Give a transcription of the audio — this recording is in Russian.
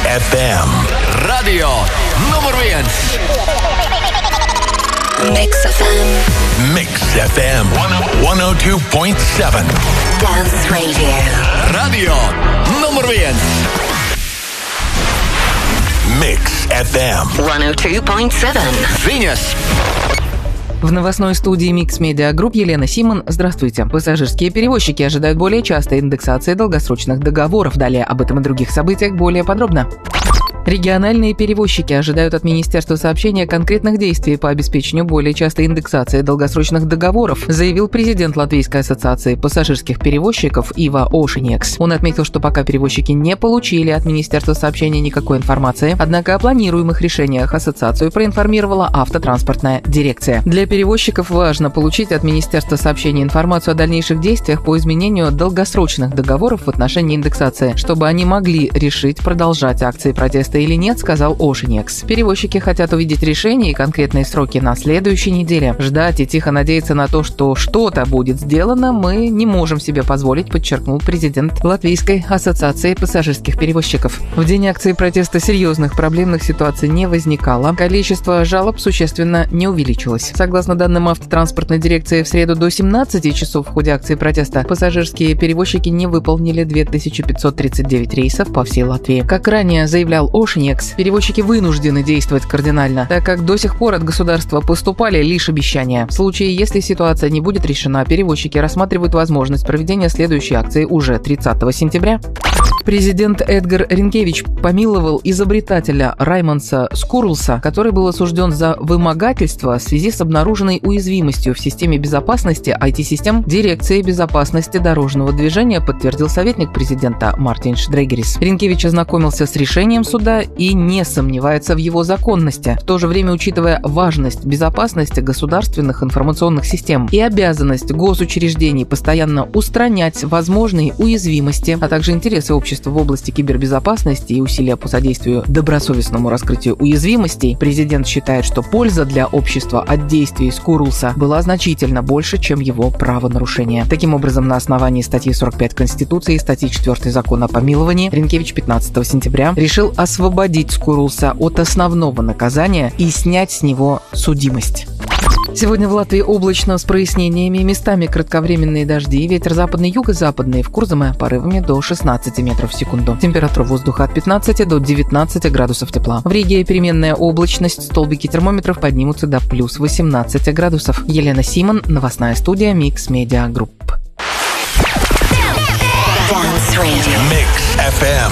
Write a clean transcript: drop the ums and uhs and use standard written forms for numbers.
FM. Radio nummer 1. Mix FM. Mix FM 102.7. Dance Radio. Radio nummer 1. Mix FM 102.7. Venus. В новостной студии Mix Media Group Елена Симон. Здравствуйте. Пассажирские перевозчики ожидают более частой индексации долгосрочных договоров. Далее об этом и других событиях более подробно. Региональные перевозчики ожидают от Министерства сообщения конкретных действий по обеспечению более частой индексации долгосрочных договоров, заявил президент Латвийской ассоциации пассажирских перевозчиков Ива Ошинекс. Он отметил, что пока перевозчики не получили от Министерства сообщения никакой информации, однако о планируемых решениях ассоциацию проинформировала автотранспортная дирекция. Для перевозчиков важно получить от Министерства сообщения информацию о дальнейших действиях по изменению долгосрочных договоров в отношении индексации, чтобы они могли решить, продолжать акции протеста или нет, сказал Ошинекс. Перевозчики хотят увидеть решение и конкретные сроки на следующей неделе. Ждать и тихо надеяться на то, что что-то будет сделано, мы не можем себе позволить, подчеркнул президент Латвийской ассоциации пассажирских перевозчиков. В день акции протеста серьезных проблемных ситуаций не возникало. Количество жалоб существенно не увеличилось. Согласно данным автотранспортной дирекции, в среду до 17 часов в ходе акции протеста пассажирские перевозчики не выполнили 2539 рейсов по всей Латвии. Как ранее заявлял Ошинекс, перевозчики вынуждены действовать кардинально, так как до сих пор от государства поступали лишь обещания. В случае, если ситуация не будет решена, перевозчики рассматривают возможность проведения следующей акции уже 30 сентября. Президент Эдгар Ринкевич помиловал изобретателя Раймонса Скурлса, который был осужден за вымогательство в связи с обнаруженной уязвимостью в системе безопасности IT-систем Дирекции безопасности дорожного движения, подтвердил советник президента Мартин Шдрегерис. Ринкевич ознакомился с решением суда и не сомневается в его законности. В то же время, учитывая важность безопасности государственных информационных систем и обязанность госучреждений постоянно устранять возможные уязвимости, а также интересы общества в области кибербезопасности и усилия по содействию добросовестному раскрытию уязвимостей, президент считает, что польза для общества от действий Скурлса была значительно больше, чем его правонарушение. Таким образом, на основании статьи 45 Конституции и статьи 4 Закона о помиловании, Ринкевич 15 сентября решил освободить Скурлса от основного наказания и снять с него судимость. Сегодня в Латвии облачно с прояснениями, местами кратковременные дожди, ветер западный, юго-западный, в Курзаме порывами до 16 метров в секунду. Температура воздуха от 15 до 19 градусов тепла. В Риге переменная облачность, столбики термометров поднимутся до плюс 18 градусов. Елена Симон, новостная студия Mix Media Group. Mix FM.